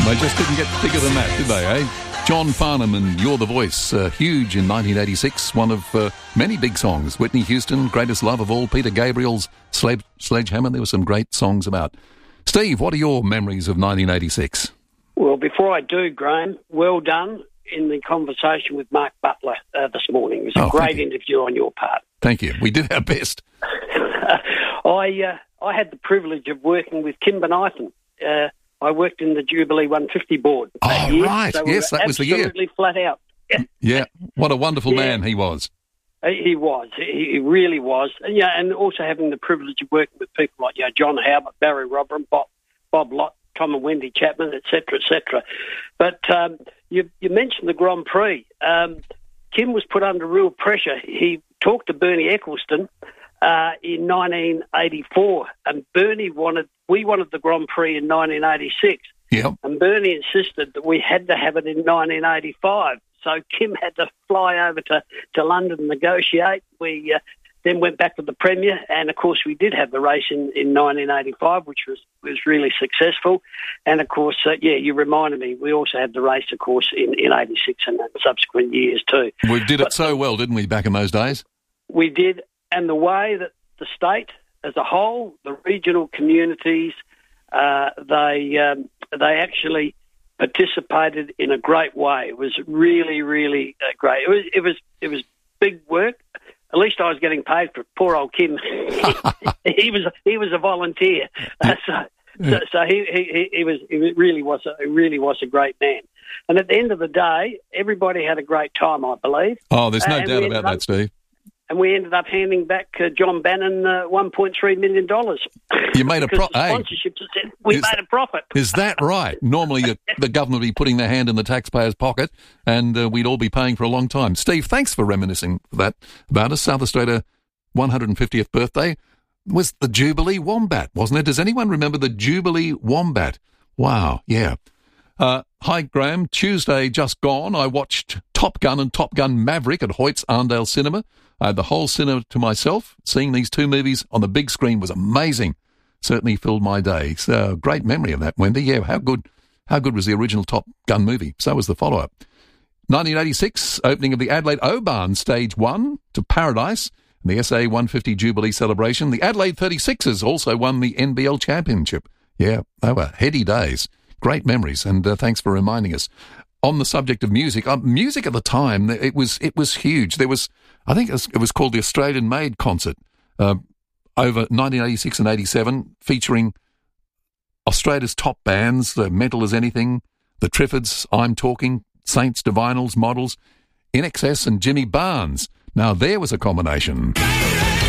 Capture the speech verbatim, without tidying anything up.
They just didn't get bigger than that, did they, eh? John Farnham and You're the Voice, uh, huge in nineteen eighty-six, one of uh, many big songs. Whitney Houston, Greatest Love of All, Peter Gabriel's Sled- Sledgehammer. There were some great songs about. Steve, what are your memories of nineteen eighty-six? Well, before I do, Graham, well done in the conversation with Mark Butler uh, this morning. It was a oh, great interview on your part. Thank you. We did our best. I uh, I had the privilege of working with Kim Bonython. Uh, I worked in the Jubilee one fifty board. Oh, year, right. so yes, we that was the year. Absolutely flat out. Yeah. What a wonderful yeah. man he was. He was. He really was. And, yeah, and also having the privilege of working with people like you know, John Howard, Barry Robran, Bob, Bob Lott, Tom and Wendy Chapman, et cetera, et cetera. But um, you, you mentioned the Grand Prix. Um, Kim was put under real pressure. He talked to Bernie Eccleston uh, in nineteen eighty-four, and Bernie wanted, we wanted the Grand Prix in nineteen eighty-six. Yep. And Bernie insisted that we had to have it in nineteen eighty-five. So Kim had to fly over to, to London and negotiate. We uh, then went back to the Premier, and of course we did have the race in, in nineteen eighty-five, which was, was really successful. And of course, uh, yeah, you reminded me, we also had the race, of course, in, in eighty-six and subsequent years too. We did but it so well, didn't we, back in those days? We did, and the way that the state as a whole, the regional communities, uh, they um, they actually participated in a great way. It was really, really uh, great. It was, it was, it was big work. At least I was getting paid for it. Poor old Kim. he was, he was a volunteer. Uh, so, so, so he, he, he was, he really was, a, he really was a great man. And at the end of the day, everybody had a great time, I believe. Oh, there's no uh, doubt about up, that, Steve. And we ended up handing back uh, John Bannon uh, one point three million dollars. You made a profit. Hey, sponsorships, we is, made a profit. Is that right? Normally the, the government would be putting their hand in the taxpayer's pocket and uh, we'd all be paying for a long time. Steve, thanks for reminiscing that about us. South Australia one hundred fiftieth birthday was the Jubilee Wombat, wasn't it? Does anyone remember the Jubilee Wombat? Wow, yeah. Uh, hi, Graham. Tuesday just gone, I watched Top Gun and Top Gun Maverick at Hoyt's Arndale Cinema. I had the whole cinema to myself. Seeing these two movies on the big screen was amazing. Certainly filled my day. So great memory of that, Wendy. Yeah, how good how good was the original Top Gun movie? So was the follow-up. nineteen eighty-six, opening of the Adelaide Oban Stage one to Paradise, and the S A one fifty Jubilee celebration. The Adelaide thirty-sixers also won the N B L Championship. Yeah, they were heady days. Great memories, and uh, thanks for reminding us. On the subject of music, uh, music at the time, it was it was huge. There was, I think it was, it was called the Australian Made Concert uh, over nineteen eighty-six and eighty-seven, featuring Australia's top bands, the Mental as Anything, the Triffids, I'm Talking, Saints, Divinals, Models, I N X S and Jimmy Barnes. Now there was a combination.